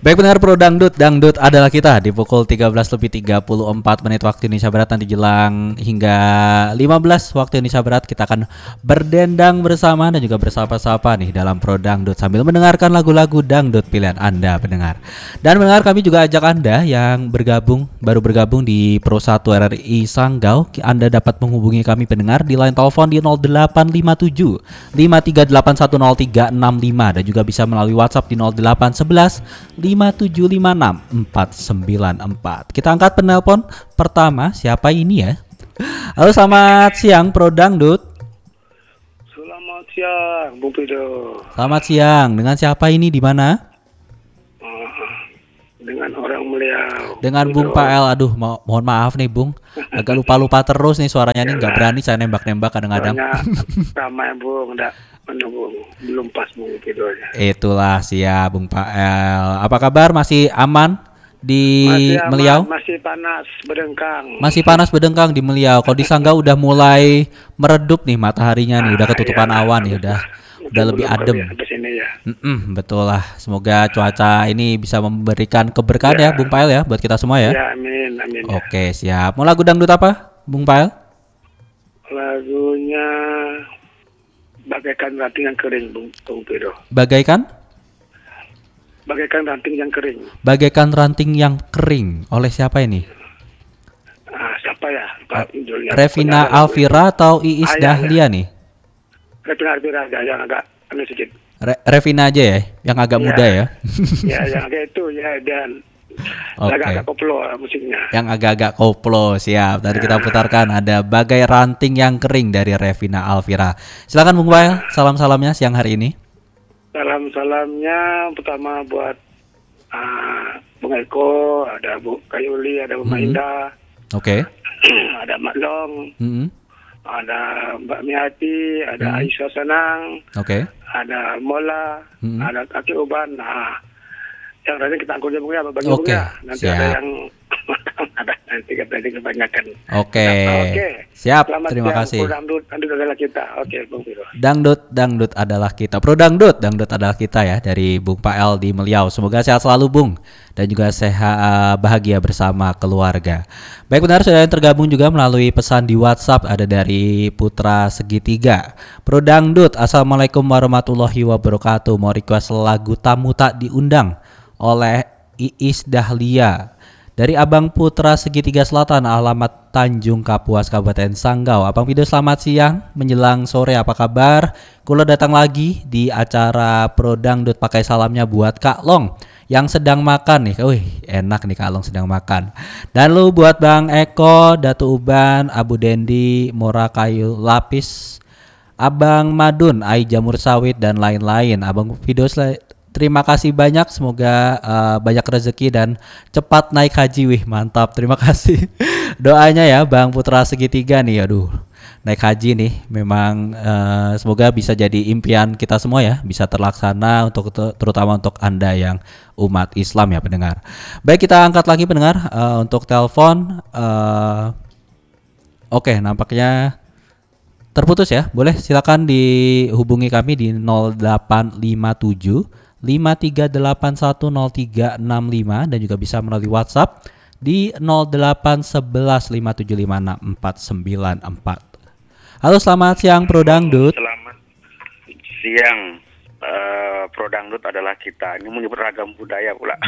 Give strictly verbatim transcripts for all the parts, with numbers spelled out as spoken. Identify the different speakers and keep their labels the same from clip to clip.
Speaker 1: Baik pendengar Pro Dangdut, Dangdut adalah kita di pukul tiga belas lebih tiga puluh empat menit waktu Indonesia Barat, nanti jelang hingga lima belas waktu Indonesia Barat kita akan berdendang bersama dan juga bersapa-sapa nih dalam Pro Dangdut sambil mendengarkan lagu-lagu dangdut pilihan Anda pendengar. Dan pendengar, kami juga ajak Anda yang bergabung baru bergabung di Pro satu R R I Sanggau, Anda dapat menghubungi kami pendengar di line telepon di nol delapan lima tujuh lima tiga delapan satu nol tiga enam lima dan juga bisa melalui WhatsApp di nol delapan satu satu lima tujuh lima enam empat sembilan empat. Kita angkat penelpon pertama, siapa ini ya? Halo, selamat siang Pro Dangdut.
Speaker 2: Selamat siang, Bung Pido.
Speaker 1: Selamat siang. Dengan siapa ini, di mana?
Speaker 2: Uh, dengan orang Meliau.
Speaker 1: Dengan Bung Pael. Aduh, mo- mohon maaf nih Bung. Agak lupa-lupa terus nih suaranya nih, nggak berani saya nembak-nembak kadang-kadang.
Speaker 2: Ramai Bung, enggak menunggu, belum pas Bung Pidonya.
Speaker 1: Itulah siap Bung Pael. Apa kabar? Masih aman di
Speaker 2: Masih aman,
Speaker 1: Meliau?
Speaker 2: masih panas berdengkang.
Speaker 1: Masih panas berdengkang di Meliau. Kalau di Sanggau udah mulai meredup nih mataharinya nih, udah ketutupan
Speaker 2: iya,
Speaker 1: awan nih, udah
Speaker 2: mungkin
Speaker 1: udah lebih
Speaker 2: belum
Speaker 1: adem.
Speaker 2: ke sini ya.
Speaker 1: Mm-mm, betul lah. Semoga cuaca ini bisa memberikan keberkahan ya,
Speaker 2: Ya.
Speaker 1: Bung Pael ya, buat kita semua ya.
Speaker 2: Ya, amin, amin. Ya.
Speaker 1: Oke, siap. Mau lagu dangdut apa, Bung Pael?
Speaker 2: Lagunya bagaikan ranting yang kering, Bung, Bung Pido.
Speaker 1: Bagaikan?
Speaker 2: Bagaikan ranting yang kering.
Speaker 1: Bagaikan ranting yang kering. Oleh siapa ini?
Speaker 2: Ah, siapa ya? Pak judulnya.
Speaker 1: Revina
Speaker 2: Pokoknya ada lagu
Speaker 1: Alvira atau Iis
Speaker 2: Ah, iya,
Speaker 1: Dahlia nih?
Speaker 2: itu. Revina Alvira aja yang agak anu sedikit.
Speaker 1: Re- Revina aja ya, yang agak
Speaker 2: Ya.
Speaker 1: muda ya.
Speaker 2: Ya, yang agak itu ya, dan
Speaker 1: Oke.
Speaker 2: agak-agak koplo lah musiknya.
Speaker 1: Yang agak-agak koplo, siap. Tadi kita putarkan ada Bagai Ranting yang Kering dari Revina Alvira. Silakan Bung Pael, salam-salamnya siang hari ini.
Speaker 2: Salam-salamnya pertama buat uh, Bung Eko, ada Bu Kayuli, ada Bu
Speaker 1: Mhm.
Speaker 2: Mainda,
Speaker 1: Oke.
Speaker 2: ada Mak Long,
Speaker 1: Mm-mm.
Speaker 2: ada Mbak Miati, ada
Speaker 1: Mhm.
Speaker 2: Aisyah Senang,
Speaker 1: Oke.
Speaker 2: ada Mola,
Speaker 1: Mhm.
Speaker 2: ada Kaki Uban. Nah, yang lainnya kita angkut Bung ya, bagi
Speaker 1: Oke,
Speaker 2: Bung ya. Nanti
Speaker 1: siap.
Speaker 2: ada yang ada nanti nanti kebanyakan.
Speaker 1: Oke.
Speaker 2: Oke.
Speaker 1: Siap,
Speaker 2: Selamat
Speaker 1: terima
Speaker 2: siang,
Speaker 1: kasih.
Speaker 2: Pro Dangdut, Dangdut adalah kita. Oke, Bung Viro.
Speaker 1: Dangdut, dangdut adalah kita. Pro Dangdut, dangdut adalah kita ya, dari Bung Pael di Meliau. Semoga sehat selalu Bung, dan juga sehat, bahagia bersama keluarga. Baik benar, sudah yang tergabung juga melalui pesan di WhatsApp, ada dari Putra Segitiga. Pro Dangdut, Assalamualaikum warahmatullahi wabarakatuh. Mau request lagu Tamu Tak Diundang oleh Iis Dahlia dari Abang Putra Segitiga Selatan, alamat Tanjung Kapuas, Kabupaten Sanggau. Abang Pido, selamat siang menjelang sore, apa kabar? Kula datang lagi di acara Pro Dangdut, pakai salamnya buat Kak Long yang sedang makan nih. Wih, enak nih Kak Long sedang makan. Dan lu buat Bang Eko, Datu Uban, Abu Dendi, Mora Kayu Lapis, Abang Madun, Ai Jamur Sawit, dan lain-lain. Abang Pido, sel- terima kasih banyak, semoga uh, banyak rezeki dan cepat naik haji. Wih, mantap, terima kasih. Doanya ya Bang Putra Segitiga nih, aduh, naik haji nih. Memang uh, semoga bisa jadi impian kita semua ya, bisa terlaksana untuk terutama untuk Anda yang umat Islam ya pendengar. Baik, kita angkat lagi pendengar uh, untuk telepon. Uh, Oke, nampaknya terputus ya. Boleh silakan dihubungi kami di nol delapan lima tujuh lima tiga delapan satu nol tiga enam lima dan juga bisa melalui WhatsApp di nol delapan satu satu lima tujuh lima enam empat sembilan empat. Halo, selamat siang Pro Dangdut.
Speaker 3: Selamat siang. Uh, Pro Dangdut adalah kita. Ini menyebut ragam budaya pula.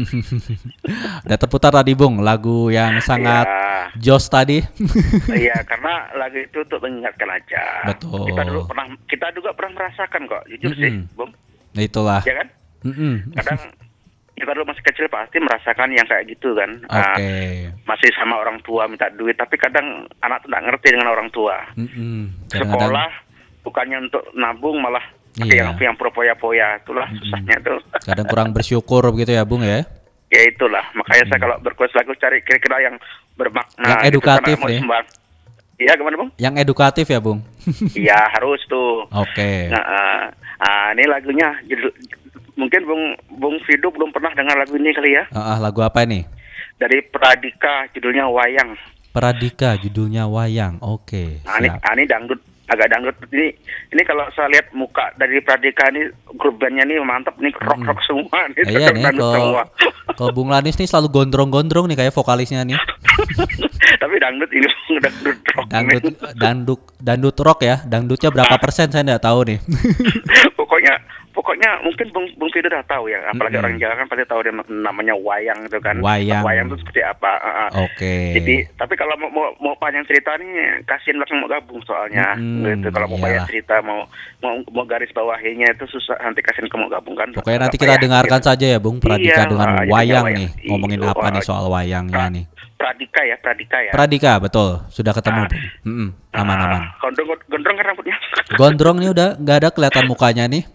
Speaker 1: Udah terputar tadi Bung lagu yang sangat
Speaker 3: Ya,
Speaker 1: jos tadi.
Speaker 3: iya, karena lagu itu untuk mengingatkan aja.
Speaker 1: Betul.
Speaker 3: Kita dulu pernah, kita juga pernah merasakan kok, jujur sih,
Speaker 1: Mm-mm.
Speaker 3: Bung.
Speaker 1: Nah, itulah.
Speaker 3: Ya kan?
Speaker 1: Mm-mm.
Speaker 3: Kadang kita dulu masih kecil pasti merasakan yang kayak gitu kan.
Speaker 1: Oke.
Speaker 3: Uh, masih sama orang tua minta duit, tapi kadang anak tuh nggak ngerti dengan orang tua.
Speaker 1: Mm-mm. Kadang-kadang-
Speaker 3: Sekolah bukannya untuk nabung, malah pakai
Speaker 1: Iya.
Speaker 3: yang yang propoya-poya. Itulah
Speaker 1: Mm-mm.
Speaker 3: susahnya tuh.
Speaker 1: kadang kurang bersyukur begitu ya Bung ya.
Speaker 3: Ya itulah, makanya saya kalau berkuas lagu cari kira-kira yang bermakna.
Speaker 1: Yang edukatif
Speaker 3: gitu, karena
Speaker 1: nih.
Speaker 3: mau sembah- Iya, gimana Bung?
Speaker 1: Yang edukatif ya Bung.
Speaker 3: Iya, harus tuh.
Speaker 1: Oke.
Speaker 3: Nah, uh, uh, ini lagunya judul, mungkin Bung Bung Fido belum pernah dengar lagu ini kali ya.
Speaker 1: Ah, ah, lagu apa nih?
Speaker 3: Dari Pradika, judulnya Wayang.
Speaker 1: Pradika, judulnya Wayang. Oke,
Speaker 3: Nah, ini,
Speaker 1: siap.
Speaker 3: ah, ini dangdut agak dangdut ini. Ini kalau saya lihat muka dari Pradika ini, grup bandnya nih mantap nih, rock-rock semua nih,
Speaker 1: Eh, iya nih,
Speaker 3: dangdut
Speaker 1: kalau
Speaker 3: semua.
Speaker 1: kalau Bung Lanis nih selalu gondrong-gondrong nih kayak vokalisnya nih.
Speaker 3: Tapi dangdut ini dangdut rock.
Speaker 1: Dangdut, dangdut, dangdut rock ya. Dangdutnya berapa persen saya nggak tahu nih.
Speaker 3: pokoknya pokoknya mungkin Bung Bung Fido udah tahu ya, apalagi
Speaker 1: Mm-mm.
Speaker 3: orang Jawa kan pasti tahu dia namanya wayang itu kan.
Speaker 1: Wayang.
Speaker 3: Wayang itu seperti apa? uh, uh.
Speaker 1: Oke.
Speaker 3: Jadi tapi kalau mau mau, mau panjang cerita nih, kasihin langsung mau gabung soalnya.
Speaker 1: Mm-mm,
Speaker 3: Gitu. Kalau mau
Speaker 1: iyalah.
Speaker 3: banyak cerita, mau mau mau garis bawahinya itu susah, nanti kasihin ke mau gabung kan.
Speaker 1: Pokoknya nanti
Speaker 3: Apa
Speaker 1: kita
Speaker 3: ya,
Speaker 1: dengarkan
Speaker 3: gitu.
Speaker 1: saja ya Bung Pradika
Speaker 3: Iya,
Speaker 1: dengan
Speaker 3: ah, jadinya
Speaker 1: wayang
Speaker 3: wayang.
Speaker 1: nih. Ngomongin
Speaker 3: Iya,
Speaker 1: apa nih
Speaker 3: wah,
Speaker 1: soal wayangnya
Speaker 3: Pra-
Speaker 1: nih?
Speaker 3: Pradika ya, Pradika ya.
Speaker 1: Pradika, betul. Sudah ketemu
Speaker 3: Ah.
Speaker 1: Bung. Mm-mm, aman-aman.
Speaker 3: Ah, gondrong gondrong kan rambutnya.
Speaker 1: Gondrong nih udah nggak ada kelihatan mukanya nih.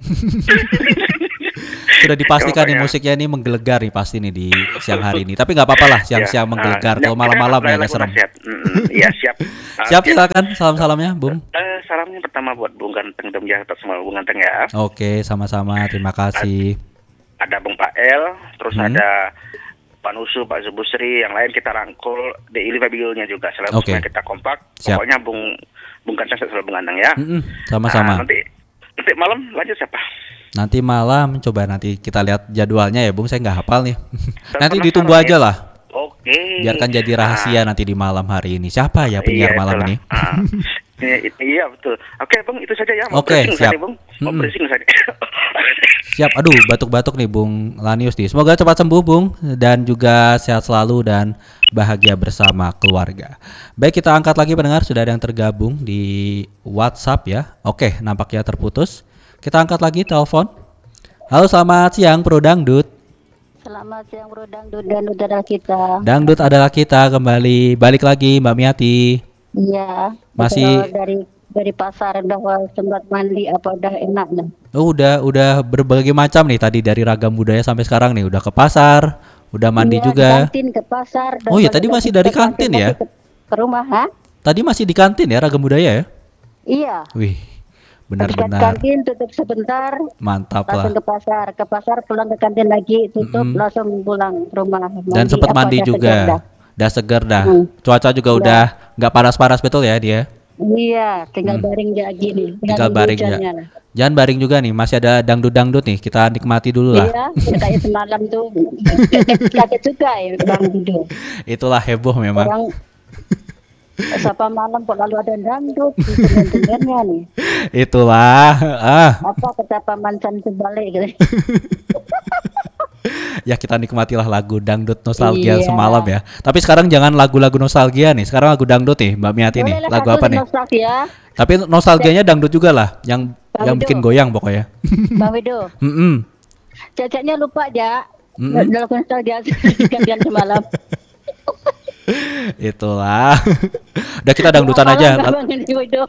Speaker 1: Sudah dipastikan nih
Speaker 3: Pokoknya-
Speaker 1: musiknya nih menggelegar nih pasti nih di siang hari ini. Tapi nggak apa-apa lah siang-siang
Speaker 3: Ya,
Speaker 1: menggelegar.
Speaker 3: ah,
Speaker 1: Kalau
Speaker 3: kita
Speaker 1: malam-malam
Speaker 3: mulai
Speaker 1: ya agak
Speaker 3: lagu
Speaker 1: serem.
Speaker 3: nasihat. Mm-mm, Iya siap. Ah,
Speaker 1: Siap,
Speaker 3: oke.
Speaker 1: silakan salam-salamnya Bung.
Speaker 3: Eh, salamnya pertama buat Bung Ganteng dan Jakarta semua Bung Ganteng ya.
Speaker 1: Oke, sama-sama. Terima kasih.
Speaker 3: Ada Bung Pak El, terus
Speaker 1: Hmm.
Speaker 3: ada Pak Nusu, Pak Zubusri, yang lain kita rangkul di Ili Fabionya juga. Selalu
Speaker 1: Oke.
Speaker 3: semuanya kita kompak.
Speaker 1: Siap.
Speaker 3: Pokoknya Bung Bung Ganteng selalu Bung Ganteng ya.
Speaker 1: Mm-mm, sama-sama.
Speaker 3: Nah, nanti nanti malam lanjut siapa?
Speaker 1: Nanti malam coba nanti kita lihat jadwalnya ya Bung. Saya nggak hafal nih. Nanti
Speaker 3: Penasaran
Speaker 1: ditunggu
Speaker 3: ya?
Speaker 1: aja lah.
Speaker 3: Oke.
Speaker 1: Biarkan jadi rahasia nanti di malam hari ini. Siapa ya penyiar
Speaker 3: Iya,
Speaker 1: malam
Speaker 3: itulah.
Speaker 1: ini?
Speaker 3: Ah. Iya, i- iya betul. Oke Bung, itu saja ya. Mau
Speaker 1: Oke,
Speaker 3: briefing
Speaker 1: siap.
Speaker 3: tadi, Bung. Mau
Speaker 1: Mm-mm.
Speaker 3: briefing tadi.
Speaker 1: Siap. Aduh, batuk-batuk nih Bung Lanius nih. Semoga cepat sembuh Bung dan juga sehat selalu dan bahagia bersama keluarga. Baik, kita angkat lagi pendengar, sudah ada yang tergabung di WhatsApp ya. Oke, nampaknya terputus. Kita angkat lagi telepon. Halo, selamat siang Pro Dangdut.
Speaker 4: Selamat siang Bro Dangdut dan udara kita.
Speaker 1: Dangdut adalah kita kembali balik lagi Mbak Miati.
Speaker 4: Iya.
Speaker 1: Masih-
Speaker 4: betul, dari dari pasar udah sempat mandi apa udah enak dah.
Speaker 1: Oh, udah udah berbagai macam nih tadi dari ragam budaya sampai sekarang nih. Udah ke pasar, udah mandi
Speaker 4: Iya,
Speaker 1: juga.
Speaker 4: di kantin ke pasar. dan
Speaker 1: Oh iya,
Speaker 4: balik
Speaker 1: tadi
Speaker 4: lagi
Speaker 1: masih
Speaker 4: ke
Speaker 1: dari kantin ya?
Speaker 4: Ke, ke rumah, ha?
Speaker 1: Tadi masih di kantin ya ragam budaya ya?
Speaker 4: Iya.
Speaker 1: Wih,
Speaker 4: Habis
Speaker 1: benar-benar
Speaker 4: kantin tutup sebentar,
Speaker 1: mantap
Speaker 4: langsung
Speaker 1: lah.
Speaker 4: ke pasar. Ke pasar pulang ke kantin lagi, tutup
Speaker 1: Mm-mm.
Speaker 4: langsung pulang ke rumah.
Speaker 1: Dan sempat
Speaker 4: apa,
Speaker 1: mandi
Speaker 4: udah segar
Speaker 1: juga.
Speaker 4: dah.
Speaker 1: Udah seger dah.
Speaker 4: Hmm.
Speaker 1: Cuaca juga
Speaker 4: Udah.
Speaker 1: udah nggak panas-panas betul ya dia.
Speaker 4: Iya, tinggal
Speaker 1: Hmm.
Speaker 4: baring lagi nih.
Speaker 1: Tinggal
Speaker 4: nunggu
Speaker 1: baring
Speaker 4: hujannya
Speaker 1: ya.
Speaker 4: lah.
Speaker 1: Jangan baring juga nih, masih ada dangdut-dangdut nih. Kita nikmati dulu lah.
Speaker 4: Iya, kayak semalam tuh kaget juga ya Bang Bido.
Speaker 1: Itulah heboh memang.
Speaker 4: Orang siapa malam kok lalu ada dangdut di dengar-dengarnya nih.
Speaker 1: Itulah. Ah,
Speaker 4: Apa kata paman San sebalik gitu.
Speaker 1: ya kita nikmatilah lagu dangdut nostalgia
Speaker 4: Iya.
Speaker 1: semalam ya. Tapi sekarang jangan lagu-lagu nostalgia nih. Sekarang lagu dangdut nih, Mbak Miati nih.
Speaker 4: Boleh lah
Speaker 1: Lagu
Speaker 4: satu
Speaker 1: apa
Speaker 4: di
Speaker 1: nih?
Speaker 4: nostalgia,
Speaker 1: Tapi nostalgianya dangdut juga lah, yang
Speaker 4: Bang
Speaker 1: yang
Speaker 4: Wido.
Speaker 1: bikin goyang pokoknya.
Speaker 4: Bang Wido.
Speaker 1: Mm-mm.
Speaker 4: Cacatnya lupa aja.
Speaker 1: Mm-mm.
Speaker 4: Dalam nostalgia gantian semalam.
Speaker 1: Itulah. Udah kita dangdutan aja.
Speaker 4: Malam, Bang Wido.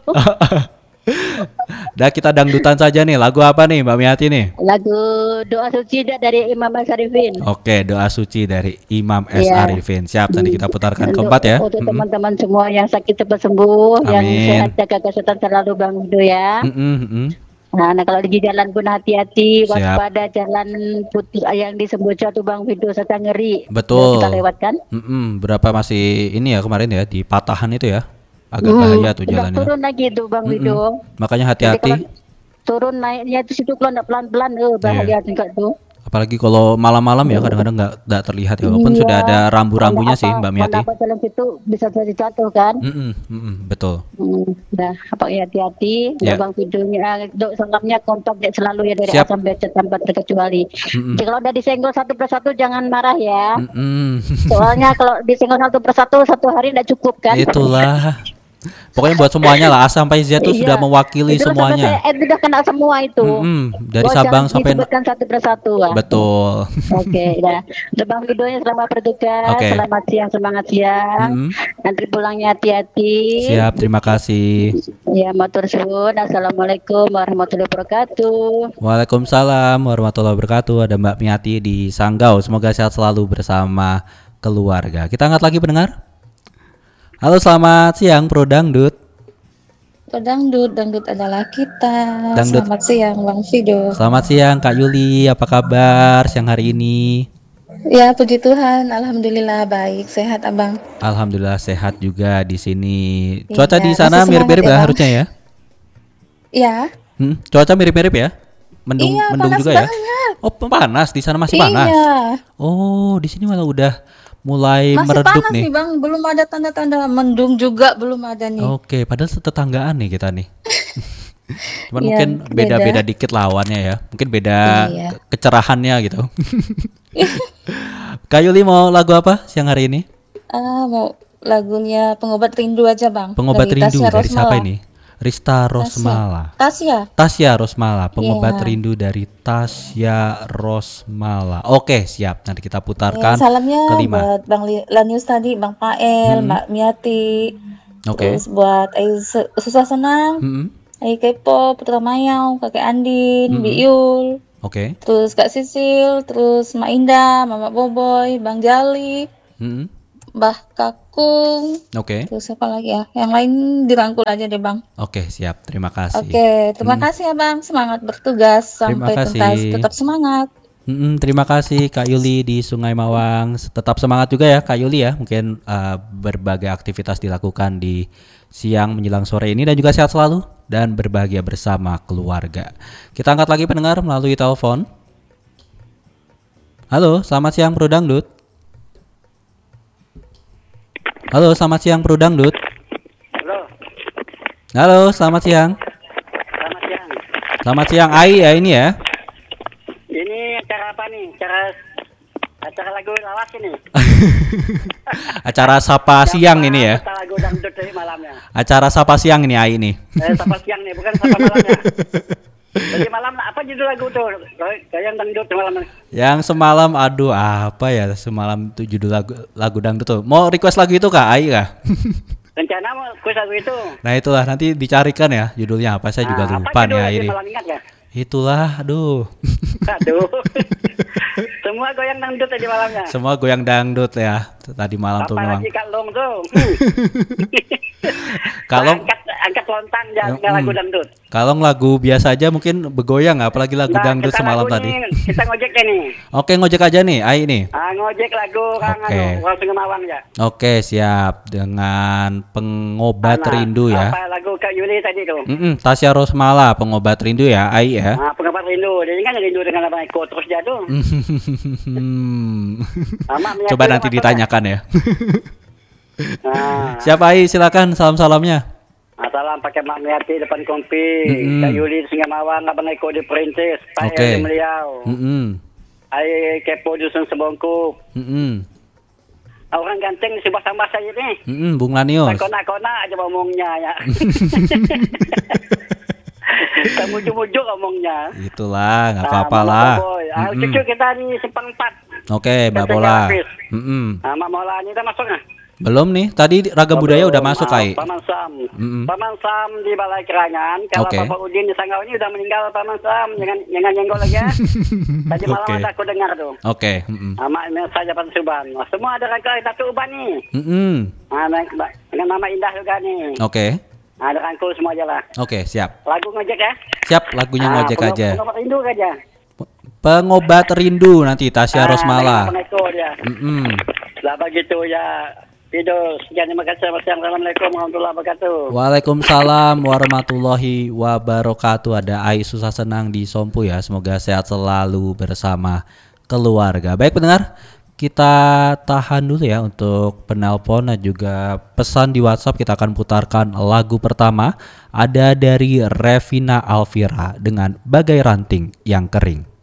Speaker 1: Udah kita dangdutan saja nih. Lagu apa nih Mbak Miati nih?
Speaker 4: Lagu doa suci dah dari Imam Asarifin.
Speaker 1: Oke, doa suci dari Imam S.
Speaker 4: Iya.
Speaker 1: Arifin. Siap, nanti kita putarkan
Speaker 4: Untuk-
Speaker 1: keempat ya.
Speaker 4: Untuk
Speaker 1: Mm-mm.
Speaker 4: teman-teman semua yang sakit cepat sembuh, yang
Speaker 1: Amin.
Speaker 4: sehat jaga kesehatan selalu Bang Wido ya.
Speaker 1: Mm-mm, mm-mm.
Speaker 4: Nah, nah kalau di jalan pun hati-hati,
Speaker 1: Siap.
Speaker 4: waspada jalan putus yang di Semboja tuh Bang Wido serta ngeri.
Speaker 1: Betul.
Speaker 4: Kita lewatkan.
Speaker 1: Mm-mm, berapa masih ini ya kemarin ya di patahan itu ya. Agak
Speaker 4: Hmm,
Speaker 1: bahaya tuh
Speaker 4: udah
Speaker 1: jalannya.
Speaker 4: turun lagi tuh Bang
Speaker 1: Mm-mm.
Speaker 4: Wido.
Speaker 1: Makanya
Speaker 4: Jadi
Speaker 1: hati-hati.
Speaker 4: kalau turun naiknya itu situ kalau nggak pelan-pelan, eh bahaya juga tuh.
Speaker 1: Apalagi kalau malam-malam ya kadang-kadang nggak nggak terlihat ya. Walaupun
Speaker 4: Iya.
Speaker 1: sudah ada rambu-rambunya
Speaker 4: Kalau
Speaker 1: sih
Speaker 4: apa-
Speaker 1: Mbak Miati.
Speaker 4: kalau apa jalan situ bisa jadi jatuh kan.
Speaker 1: Mm-mm, mm-mm, betul.
Speaker 4: Hmm, nah, apa ya hati-hati.
Speaker 1: Ya.
Speaker 4: Ya. Bang videonya, dok salamnya kontak ya selalu ya dari
Speaker 1: Siap.
Speaker 4: A sampai Z tanpa terkecuali.
Speaker 1: Mm-mm.
Speaker 4: Jadi kalau udah disenggol satu persatu jangan marah ya.
Speaker 1: Mm-mm.
Speaker 4: Soalnya kalau disenggol satu persatu satu hari tidak cukup kan.
Speaker 1: Itulah. Pokoknya buat semuanya lah A sampai Z itu
Speaker 4: Iya.
Speaker 1: sudah mewakili
Speaker 4: Itu
Speaker 1: semuanya.
Speaker 4: sampai Z sudah kena semua itu.
Speaker 1: Mm-mm, dari
Speaker 4: Oh,
Speaker 1: Sabang
Speaker 4: jangan
Speaker 1: sampai
Speaker 4: disebutkan satu persatu. ah.
Speaker 1: betul.
Speaker 4: Oke, dah. Untuk Bang videonya selamat bertugas,
Speaker 1: Oke.
Speaker 4: selamat siang, semangat siang.
Speaker 1: Mm-mm.
Speaker 4: Nanti pulangnya hati-hati.
Speaker 1: Siap, terima kasih.
Speaker 4: Ya, matur suwun. Assalamualaikum warahmatullahi wabarakatuh.
Speaker 1: Waalaikumsalam warahmatullahi wabarakatuh. Ada Mbak Miati di Sanggau. Semoga sehat selalu bersama keluarga. Kita angkat lagi pendengar. Halo, selamat siang Pro Dangdut.
Speaker 5: Dangdut, dangdut adalah kita.
Speaker 1: Dangdut.
Speaker 5: Selamat siang, Bang Fido.
Speaker 1: Selamat siang Kak Yuli, apa kabar siang hari ini?
Speaker 5: Ya, puji Tuhan, alhamdulillah baik, sehat Abang.
Speaker 1: Alhamdulillah sehat juga di sini. Cuaca
Speaker 5: Iya,
Speaker 1: di sana
Speaker 5: masih
Speaker 1: mirip-mirip
Speaker 5: semangat
Speaker 1: ya
Speaker 5: ya, Bang?
Speaker 1: harusnya ya.
Speaker 5: Ya,
Speaker 1: Hmm, cuaca mirip-mirip ya? Mendung,
Speaker 5: iya
Speaker 1: mendung
Speaker 5: panas
Speaker 1: juga ya?
Speaker 5: banget.
Speaker 1: Oh, panas di sana masih panas.
Speaker 5: Iya,
Speaker 1: Oh, di sini malah udah mulai
Speaker 5: masih
Speaker 1: meredup
Speaker 5: panas
Speaker 1: nih.
Speaker 5: nih Bang. Belum ada tanda-tanda mendung juga belum ada nih.
Speaker 1: Oke, padahal tetanggaan nih kita nih. Cuman
Speaker 5: Iya,
Speaker 1: mungkin
Speaker 5: beda.
Speaker 1: beda-beda dikit lawannya ya. Mungkin beda
Speaker 5: Iya.
Speaker 1: ke- kecerahannya gitu. Kak Yuli mau lagu apa siang hari ini?
Speaker 5: Ah, mau lagunya Pengobat Rindu aja Bang.
Speaker 1: Pengobat
Speaker 5: Dari
Speaker 1: Rindu
Speaker 5: Tasya
Speaker 1: dari siapa
Speaker 5: Rosmala.
Speaker 1: ini? Rista
Speaker 5: Tasya.
Speaker 1: Rosmala.
Speaker 5: Tasya.
Speaker 1: Tasya Rosmala, Pengobat
Speaker 5: Iya.
Speaker 1: Rindu dari Tasya Rosmala. Oke, siap. Nanti kita
Speaker 5: Ya,
Speaker 1: putarkan
Speaker 5: salamnya
Speaker 1: kelima.
Speaker 5: buat Bang Li- Lanius tadi, Bang Pael,
Speaker 1: Hmm.
Speaker 5: Mbak Miati,
Speaker 1: Oke.
Speaker 5: terus buat Ayu Se- Susah Senang,
Speaker 1: Mm-mm.
Speaker 5: Ayu Kepo, Putra Mayau, Kakek Andin,
Speaker 1: Mm-mm.
Speaker 5: Biul,
Speaker 1: Oke.
Speaker 5: terus Kak Sisil, terus Mak Indah, Mama Boboy, Bang Jali,
Speaker 1: Mm-mm.
Speaker 5: Mbah Kakung,
Speaker 1: Oke.
Speaker 5: terus siapa lagi ya? Yang lain dirangkul aja deh Bang.
Speaker 1: Oke, siap. Terima kasih.
Speaker 5: Oke, terima
Speaker 1: Mm.
Speaker 5: kasih ya Bang. Semangat bertugas
Speaker 1: Terima
Speaker 5: sampai tuntas.
Speaker 1: kasih.
Speaker 5: Tetap semangat.
Speaker 1: Mm-mm, terima kasih Kak Yuli di Sungai Mawang. Tetap semangat juga ya Kak Yuli ya. Mungkin uh, berbagai aktivitas dilakukan di siang menjelang sore ini dan juga sehat selalu dan berbahagia bersama keluarga. Kita angkat lagi pendengar melalui telepon. Halo, selamat siang Bro Dangdut. Halo, selamat siang Bro Dangdut.
Speaker 2: Halo,
Speaker 1: Halo, selamat siang.
Speaker 2: selamat siang.
Speaker 1: Selamat siang Ai ya ini ya.
Speaker 2: Ini acara apa nih? Acara acara lagu lawas ini.
Speaker 1: Acara sapa siang ini ya.
Speaker 2: Acara lagu dangdut dari malamnya.
Speaker 1: Acara sapa siang ini Ai ini.
Speaker 2: Eh, sapa siang nih, bukan sapa malamnya. Jadi malam apa judul lagu tuh? Kayak dangdut malam.
Speaker 1: Yang semalam aduh apa ya semalam itu judul lagu lagu dangdut tuh. Mau request lagu itu Kak Ai kah?
Speaker 2: Rencana mau kuis lagu itu.
Speaker 1: Nah itulah nanti dicarikan ya judulnya apa saya juga
Speaker 2: Nah,
Speaker 1: lupa
Speaker 2: apa
Speaker 1: nih
Speaker 2: judul
Speaker 1: Ai
Speaker 2: lagi
Speaker 1: ini.
Speaker 2: malam ingat ya?
Speaker 1: Itulah aduh.
Speaker 2: Aduh. Semua goyang dangdut tadi malamnya.
Speaker 1: Semua goyang dangdut ya tadi malam tuh memang.
Speaker 2: Apalagi Kak Long tuh. Hmm.
Speaker 1: Kalau
Speaker 2: angkat angkat lontang jangan
Speaker 1: Hmm.
Speaker 2: lagu dangdut.
Speaker 1: kalau lagu biasa aja mungkin begoyang apalagi lagu
Speaker 2: Nah,
Speaker 1: dangdut
Speaker 2: kita
Speaker 1: semalam
Speaker 2: lagu
Speaker 1: tadi.
Speaker 2: nih, kita ngojek deh nih.
Speaker 1: Oke ngojek aja nih Ai nih.
Speaker 2: Ah, ngojek lagu Kang
Speaker 1: Oke.
Speaker 2: anu, langsung Mawang ya.
Speaker 1: Oke siap dengan pengobat
Speaker 2: Mana?
Speaker 1: rindu ya.
Speaker 2: Apa lagu Kak Yuli tadi tuh?
Speaker 1: Mm-mm, Tasya Rosmala pengobat rindu ya Ai ya.
Speaker 2: Ah, pengabar rindu. Jadi kan rindu dengan Abang Eko terus dia tuh.
Speaker 1: Hmm.
Speaker 2: Sama menyatu
Speaker 1: Coba nanti
Speaker 2: sama
Speaker 1: ditanyakan ya.
Speaker 2: Nah,
Speaker 1: Siapa Ai silakan salam-salamnya.
Speaker 2: ah, salam pakai Mak Miati depan kompi.
Speaker 1: Mm-mm.
Speaker 2: Kak Yuli di Singa Mawang, Abang Eko di Perintis, Pak
Speaker 1: Oke.
Speaker 2: El di Meliau.
Speaker 1: Mm-mm.
Speaker 2: Ai Kepo Dusun Sebongkuk.
Speaker 1: Mm-mm.
Speaker 2: Orang ganteng di sebelah tambah saya nih.
Speaker 1: Mm-mm, Bung Lanius.
Speaker 2: Kona-kona aja ngomongnya ya. Mujuk-mujuk ngomongnya.
Speaker 1: Itulah nggak
Speaker 2: Ah,
Speaker 1: apa-apa
Speaker 2: Mama
Speaker 1: lah.
Speaker 2: Boboy. Ah,
Speaker 1: Mm-mm.
Speaker 2: cucu kita di Simpang empat.
Speaker 1: Oke, Mbak
Speaker 2: Katanya
Speaker 1: Bola.
Speaker 2: Hafiz.
Speaker 1: Mm-mm.
Speaker 2: Ah, Mak Mola ini udah masuk nggak?
Speaker 1: Belum nih. Tadi Ragam Budaya udah masuk
Speaker 2: Ah,
Speaker 1: Ai.
Speaker 2: Paman Sam.
Speaker 1: Mm-mm.
Speaker 2: Paman Sam di Balai Kerangan. Kalau
Speaker 1: Oke.
Speaker 2: Bapak Udin di Sanggau ini udah meninggal Paman Sam. Jangan jangan nyenggol lagi ya. Tadi malam
Speaker 1: Oke.
Speaker 2: ada aku dengar tuh.
Speaker 1: Oke. Mm-mm.
Speaker 2: Nama saja Pak Suban. Wah, semua ada rangkul Datu Uban nih.
Speaker 1: Mm-mm.
Speaker 2: Ah, dengan dengan nama indah juga nih.
Speaker 1: Oke.
Speaker 2: Ada rangkul semua aja lah.
Speaker 1: Oke, siap.
Speaker 2: Lagu ngojek ya.
Speaker 1: Siap, lagunya
Speaker 2: Ah,
Speaker 1: ngojek
Speaker 2: pengobat-
Speaker 1: aja.
Speaker 2: pengobat rindu aja.
Speaker 1: Pengobat rindu nanti Tasya
Speaker 2: Ah,
Speaker 1: Rosmala.
Speaker 2: dengan Abang Eko dia.
Speaker 1: Mm-mm.
Speaker 2: Lah begitu ya. Tidur. Sekian terima kasih. Wassalamualaikum warahmatullahi wabarakatuh.
Speaker 1: Waalaikumsalam warahmatullahi wabarakatuh. Ada Ai Susah Senang di Sompu ya. Semoga sehat selalu bersama keluarga. Baik pendengar, kita tahan dulu ya untuk penelpon dan juga pesan di WhatsApp. Kita akan putarkan lagu pertama. Ada dari Revina Alvira dengan Bagai Ranting yang Kering.